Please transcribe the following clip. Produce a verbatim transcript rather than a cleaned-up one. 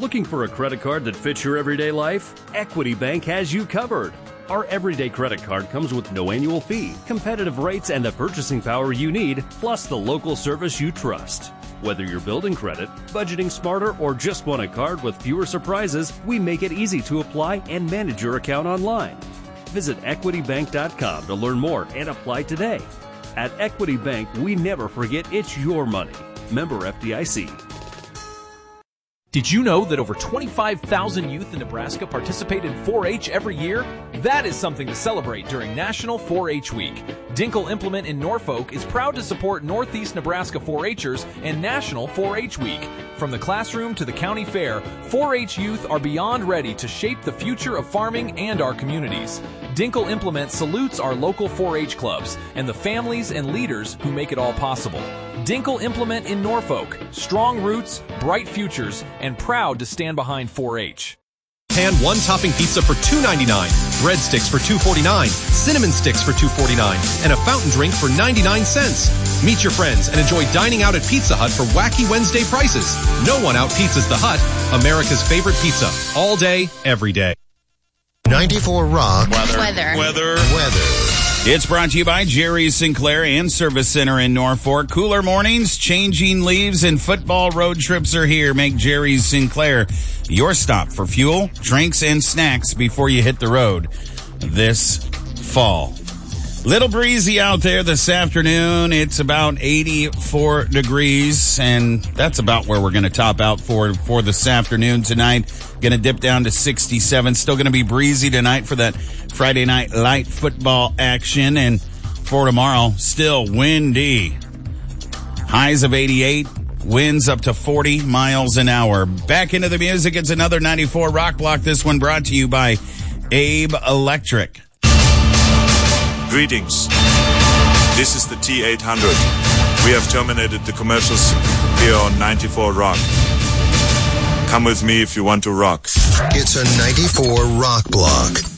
Looking for a credit card that fits your everyday life? Equity Bank has you covered. Our everyday credit card comes with no annual fee, competitive rates, and the purchasing power you need, plus the local service you trust. Whether you're building credit, budgeting smarter, or just want a card with fewer surprises, we make it easy to apply and manage your account online. Visit equity bank dot com to learn more and apply today. At Equity Bank, we never forget it's your money. Member F D I C. Did you know that over twenty-five thousand youth in Nebraska participate in four H every year? That is something to celebrate during National four H Week. Dinkel Implement in Norfolk is proud to support Northeast Nebraska four H'ers and National four H Week. From the classroom to the county fair, four H youth are beyond ready to shape the future of farming and our communities. Dinkel Implement salutes our local four H clubs and the families and leaders who make it all possible. Dinkel Implement in Norfolk, strong roots, bright futures, and proud to stand behind four H. Pan one-topping pizza for two ninety-nine, breadsticks for two forty-nine, cinnamon sticks for two forty-nine, and a fountain drink for ninety-nine cents. Meet your friends and enjoy dining out at Pizza Hut for wacky Wednesday prices. No one out-pizzas the Hut, America's favorite pizza, all day, every day. ninety-four Rock. Weather. Weather. Weather. Weather. It's brought to you by Jerry's Sinclair and Service Center in Norfolk. Cooler mornings, changing leaves, and football road trips are here. Make Jerry's Sinclair your stop for fuel, drinks, and snacks before you hit the road this fall. Little breezy out there this afternoon. It's about eighty-four degrees, and that's about where we're going to top out for, for this afternoon tonight. Going to dip down to sixty-seven. Still going to be breezy tonight for that Friday night light football action. And for tomorrow, still windy. Highs of eighty-eight, winds up to forty miles an hour. Back into the music. It's another ninety-four Rock Block. This one brought to you by Abe Electric. Greetings. This is the T eight hundred. We have terminated the commercials here on ninety-four Rock. Come with me if you want to rock. It's a ninety-four Rock Block.